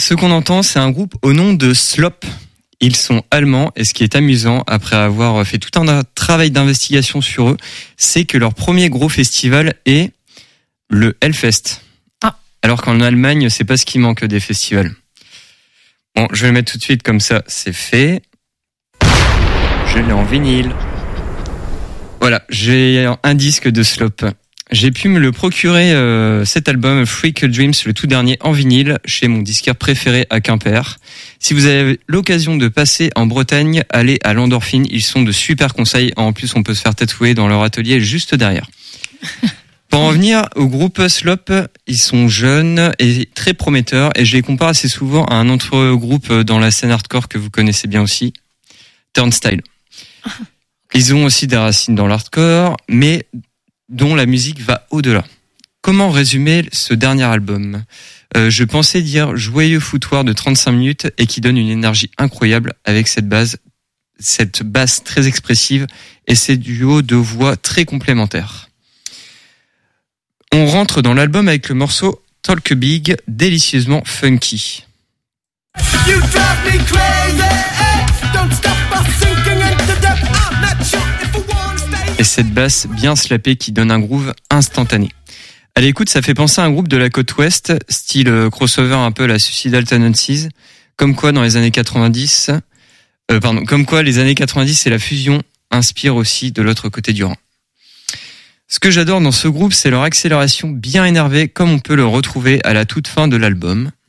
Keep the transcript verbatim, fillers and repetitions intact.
ce qu'on entend, c'est un groupe au nom de Slop. Ils sont allemands et ce qui est amusant, après avoir fait tout un travail d'investigation sur eux, c'est que leur premier gros festival est le Hellfest. Ah. Alors qu'en Allemagne, c'est pas ce qui manque des festivals. Bon, je vais le mettre tout de suite comme ça, c'est fait. Je l'ai en vinyle. Voilà, j'ai un disque de Slop. J'ai pu me le procurer, euh, cet album Freak Dreams, le tout dernier, en vinyle, chez mon disquaire préféré à Quimper. Si vous avez l'occasion de passer en Bretagne, allez à l'Endorphine, ils sont de super conseils. En plus, on peut se faire tatouer dans leur atelier juste derrière. Pour en venir au groupe Slop, ils sont jeunes et très prometteurs, et je les compare assez souvent à un autre groupe dans la scène hardcore que vous connaissez bien aussi, Turnstile. Ils ont aussi des racines dans l'hardcore, mais dont la musique va au-delà. Comment résumer ce dernier album ? euh, Je pensais dire joyeux foutoir de trente-cinq minutes et qui donne une énergie incroyable avec cette base, cette basse très expressive et ces duos de voix très complémentaires. On rentre dans l'album avec le morceau Talk Big, délicieusement funky. You drive me crazy, don't stop us sinking into depth. I'm not sure if I wanna stay. Et cette basse bien slappée qui donne un groove instantané. À l'écoute, ça fait penser à un groupe de la côte ouest, style crossover un peu à la Suicidal Tendencies, comme quoi dans les années quatre-vingt-dix, euh, pardon, comme quoi les années quatre-vingt-dix et la fusion inspirent aussi de l'autre côté du Rhin. Ce que j'adore dans ce groupe, c'est leur accélération bien énervée, comme on peut le retrouver à la toute fin de l'album.